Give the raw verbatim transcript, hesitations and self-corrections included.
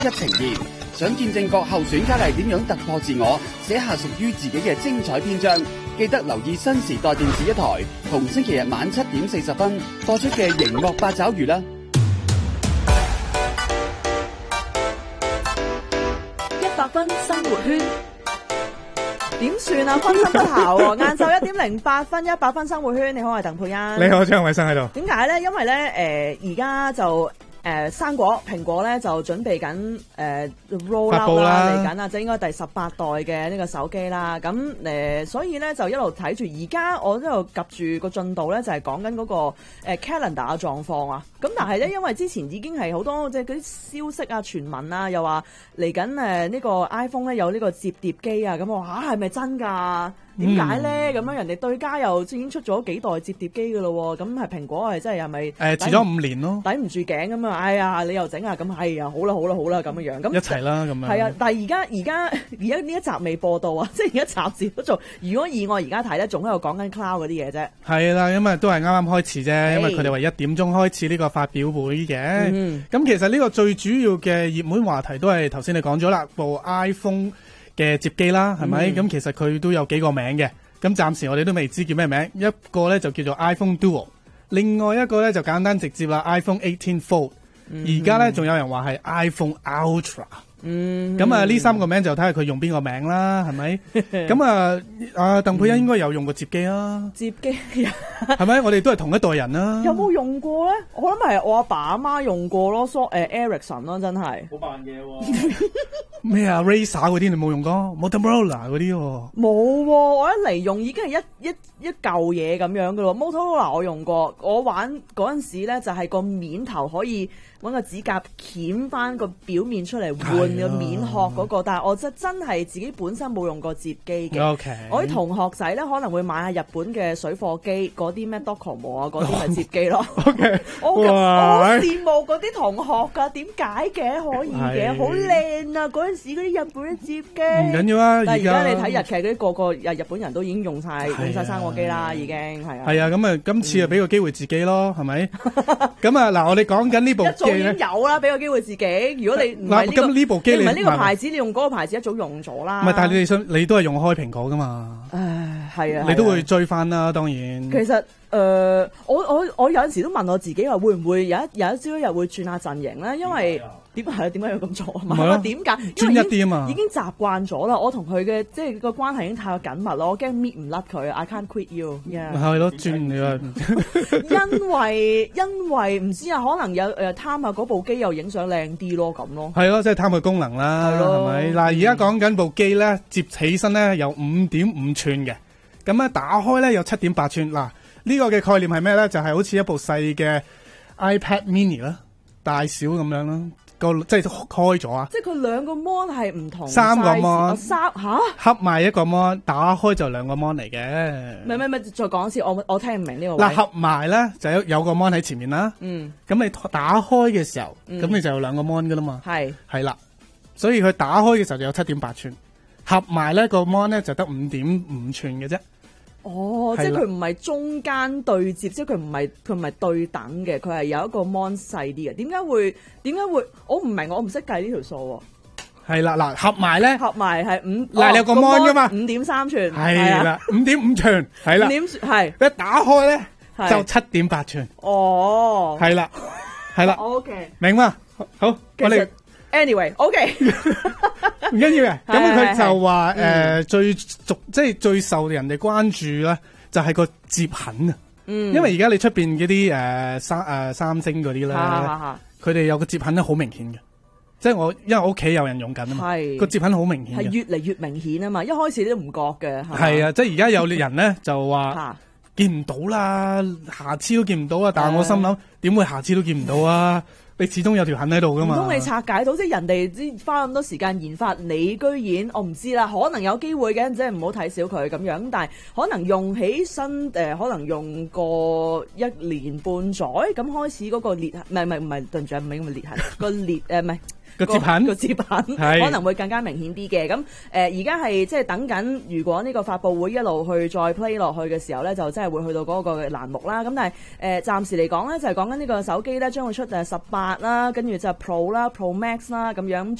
一情二，想見證各候選佳麗點樣突破自我，寫下屬於自己嘅精彩篇章。記得留意新時代電視一台，同星期日晚七點四十分播出嘅《熒幕八爪魚》啦。 一百分生活圈。點算啊？分身不暇喎！晏晝一點零八分，一百分生活圈，你好，我係鄧佩欣。 你好，張偉生喺度。 點解咧？因為咧，誒而家就誒、呃、生果蘋果咧就準備緊誒、呃、roll out 啦，嚟緊啦，即係應該第十八代嘅呢個手機啦。咁誒、呃，所以咧就一路睇住。而家我一路及住個進度咧，就係講緊嗰個誒 calendar 嘅狀況啊。咁但係咧，因為之前已經係好多即係嗰啲消息啊、傳聞啊，又話嚟緊誒呢個 iPhone 咧有呢個摺疊機啊，咁我話嚇係咪真㗎？點解咧？咁樣人哋對家又已經出咗幾代摺疊機㗎咯喎，咁係蘋果係真係係咪？誒遲咗五年咯， 抵唔住頸咁啊！哎呀，你又整啊，咁哎呀，好啦好啦好啦咁樣樣，咁一齊啦咁樣。 係啊，但係而家而家而家呢一集未播到啊，即係而家集字都做。如果以我而家睇咧，仲喺度講緊 cloud 嗰啲嘢啫。 係啦，因為都係啱啱開始啫， 係因為佢哋話一點鐘開始呢個發表會嘅。咁、 嗯、 其實呢個最主要嘅熱門話題都係頭先你講咗啦，部 iPhone 嘅摺機啦，係咪？咁、嗯、其實佢都有幾個名嘅。咁暫時我哋都未知叫咩名，一個咧就叫做 iPhone Duo， 另外一個咧就簡單直接啦 iPhone eighteen Fold，而家咧仲有人話係 iPhone Ultra。嗯，咁啊呢三個名就睇下佢用邊個名啦，係咪？咁啊啊鄧佩欣應該有用過摺機啊， 摺機係咪？我哋都係同一代人啦。 有冇用過咧？我諗係我阿爸阿媽用過咯，所誒 Ericsson 咯，真係。 好扮嘢喎！ 咩啊 Razer 嗰啲你冇用過 ？Motorola 嗰啲喎？ 冇喎，我一嚟用已經係一一一嚿嘢咁樣噶咯。Motorola 我用過，我玩嗰陣時咧就係個面頭可以揾個指甲鉗翻個表面出嚟換個面殼嗰個，但係我真真係自己本身冇用過摺機嘅。 Okay. 我啲同學仔咧可能會買下日本嘅水貨機，嗰啲咩 Docomo 啊嗰啲咪摺機咯。 Okay. 我我好羨慕嗰啲同學㗎，點解嘅可以嘅？好靚啊！嗰陣時嗰啲日本嘅摺機唔緊要啊。 但係而家你睇日劇嗰啲個個日日本人都已經用晒用晒生果機啦，已經係啊。 係啊，咁啊，今次啊俾個機會自己咯，係咪？咁啊嗱，我哋講緊呢部機咧， 已經有啦，俾個機會自己。如果你唔係咁呢部機， 你唔係呢個牌子，你用嗰個牌子一早用咗啦。 唔係，但係你哋想，你都係用開蘋果噶嘛？ 唉，係啊， 你都會追翻啦，當然。 其實誒、呃，我我我有陣時都問我自己話，會唔會有一有一朝一日會轉下陣營咧？因為點係點解要咁做啊？唔係話點解？ 專一啲啊嘛， 已經習慣咗啦。我同佢嘅即係個關係已經太過緊密咯，我驚搣唔甩佢。I can't quit you。 係咯，轉你啊！ 因為因為唔知啊，可能有誒貪下嗰部機又影相靚啲咯，咁咯。 係咯，即係貪佢功能啦，係咪？嗱，而家講緊部機咧，摺起身咧有五點五寸嘅，咁咧打開咧有七點八寸。嗱，呢個嘅概念係咩咧？就係好似一部細嘅 iPad Mini 啦，大小咁樣啦。個即係開咗啊！ 即係佢兩個 mon 係唔同， 三個 mon， 三吓合埋一個 mon，打開就兩個 mon 嚟嘅。 唔係唔係唔係，再講一次，我我聽唔明呢個。 嗱，合埋咧就有有個 mon 喺前面啦。嗯。咁你打開嘅時候，咁、嗯、你就有兩個 mon 噶啦嘛。係。係啦，所以佢打開嘅時候就有七點八寸，合埋咧個 mon 咧就得五點五寸嘅啫。 哦，即係佢唔係中間對接，即係佢唔係佢唔係對等嘅，佢係有一個 mon 細啲嘅。點解會點解會？我唔明，我唔識計呢條數。係啦，嗱，合埋咧，合埋係五，嗱，你有個 mon 噶嘛，五點三寸，係啦，五點五寸，係啦，五點係一打開咧就七點八寸。哦，係啦，係啦 ，OK，明嘛？好，我哋。Anyway，OK， 唔緊要嘅。咁佢就話誒最逐即係最受人哋關注咧，就係個摺痕啊。嗯，因為而家你出邊嗰啲誒三誒三星嗰啲咧，佢哋有個摺痕咧好明顯嘅。即係我因為我屋企有人用緊啊嘛，個摺痕好明顯嘅，係越嚟越明顯啊嘛。一開始你都唔覺嘅，係啊。即係而家有啲人咧就話見唔到啦，瑕疵都見唔到啊。但係我心諗點會瑕疵都見唔到啊？你始終有條痕喺度噶嘛？唔通你拆解到？即係人哋花咁多時間研發，你居然我唔知啦。可能有機會嘅，即係唔好睇小佢咁樣。但係可能用起身誒、呃，可能用過一年半載咁開始嗰個裂痕，唔係唔係唔係對唔住，唔係咁嘅裂痕個裂誒，唔係個接痕個接痕可能會更加明顯啲嘅。咁誒而家係即係等緊，如果呢個發佈會一路去再 play 落去嘅時候咧，就真係會去到嗰個嘅欄目啦。咁但係誒、呃、暫時嚟講咧，就係講緊呢個手機咧將會出誒十八啦，跟住就 Pro 啦、Pro Max 啦咁樣。